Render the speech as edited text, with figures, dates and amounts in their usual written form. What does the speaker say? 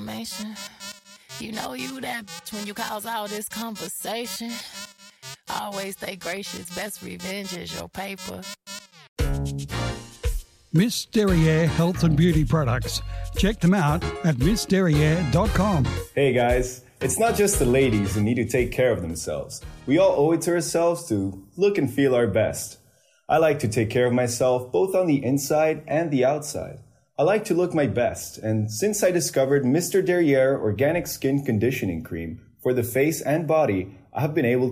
information. You know you that when you cause all this conversation. Always stay gracious. Best revenge is your paper. Miss Derriere Health and Beauty Products. Check them out at missderriere.com. Hey guys, it's not just the ladies who need to take care of themselves. We all owe it to ourselves to look and feel our best. I like to take care of myself both on the inside and the outside. I like to look my best, and since I discovered Mr. Derriere Organic Skin Conditioning Cream for the face and body, I have been able